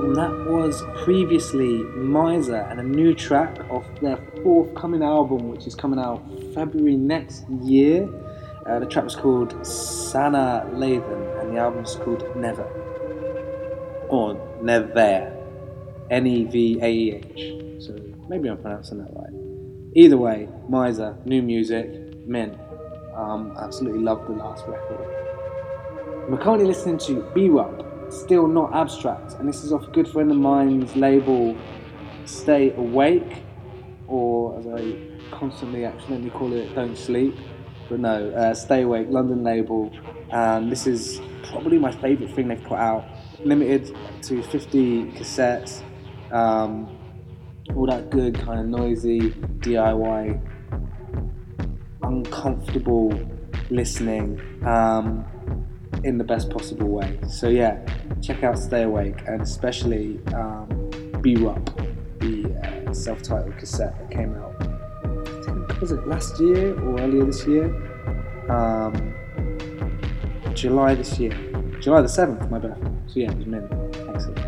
And that was previously Miser and a new track off their forthcoming album, which is coming out February next year. The track was called Sana Lathan, and the album's called Never. Or Never. Nevaeh. So maybe I'm pronouncing that right. Either way, Miser, new music, mint. Absolutely loved the last record. We're currently listening to B-Rup, Still Not Abstract, and this is off a good friend of mine's label Stay Awake, or as I constantly accidentally call it, Don't Sleep, but no, Stay Awake, London label, and this is probably my favourite thing they've put out, limited to 50 cassettes, all that good kind of noisy, DIY, uncomfortable listening, in the best possible way. So yeah, check out Stay Awake, and especially B-Rup, the self-titled cassette that came out, I think, was it last year or earlier this year? July this year. July the 7th, my birthday. So yeah, it was mint. Excellent.